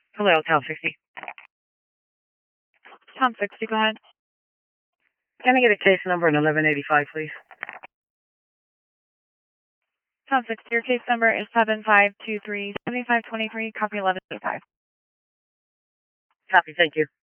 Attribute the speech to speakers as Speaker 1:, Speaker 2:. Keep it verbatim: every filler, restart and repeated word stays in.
Speaker 1: Hello, Tom sixty.
Speaker 2: Tom sixty, go ahead.
Speaker 1: Can I get a case number in eleven eighty-five, please?
Speaker 2: Tom sixty, your case number is seven five two three, seven five two three, copy eleven eighty-five.
Speaker 1: Copy, thank you.